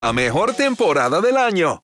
La mejor temporada del año.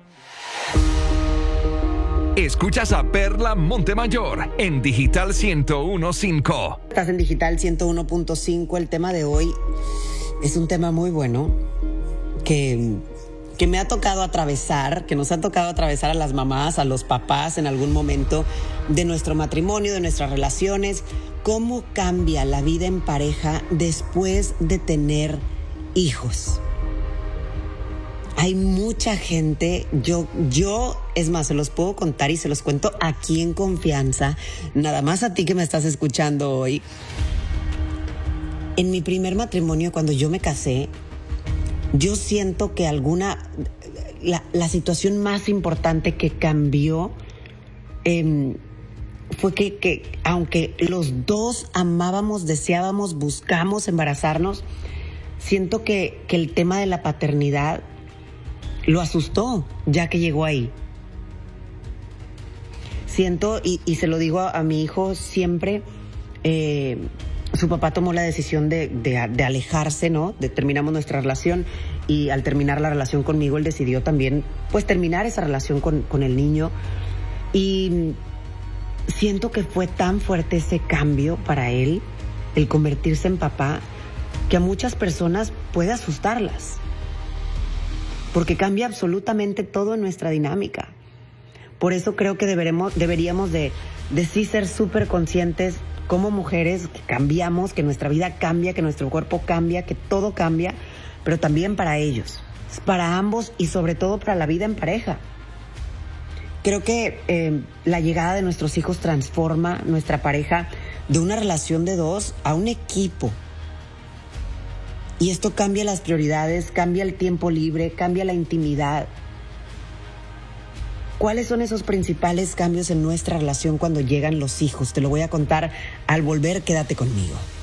Escuchas a Perla Montemayor en Digital 101.5. Estás en Digital 101.5. El tema de hoy es un tema muy bueno que me ha tocado atravesar, que nos ha tocado atravesar a las mamás, a los papás en algún momento de nuestro matrimonio, de nuestras relaciones. ¿Cómo cambia la vida en pareja después de tener hijos? Hay mucha gente, yo, es más, se los puedo contar y se los cuento aquí en confianza, nada más a ti que me estás escuchando hoy. En mi primer matrimonio, cuando yo me casé, yo siento que la situación más importante que cambió fue que aunque los dos amábamos, deseábamos, buscamos embarazarnos, siento que el tema de la paternidad lo asustó ya que llegó ahí. Siento, y se lo digo a mi hijo siempre, su papá tomó la decisión de alejarse, ¿no? Terminamos nuestra relación y al terminar la relación conmigo, él decidió también, pues, terminar esa relación con el niño. Y siento que fue tan fuerte ese cambio para él, el convertirse en papá, que a muchas personas puede asustarlas. Porque cambia absolutamente todo en nuestra dinámica. Por eso creo que deberíamos de sí ser súper conscientes como mujeres, que cambiamos, que nuestra vida cambia, que nuestro cuerpo cambia, que todo cambia, pero también para ellos, para ambos y sobre todo para la vida en pareja. Creo que la llegada de nuestros hijos transforma nuestra pareja de una relación de dos a un equipo. Y esto cambia las prioridades, cambia el tiempo libre, cambia la intimidad. ¿Cuáles son esos principales cambios en nuestra relación cuando llegan los hijos? Te lo voy a contar al volver, quédate conmigo.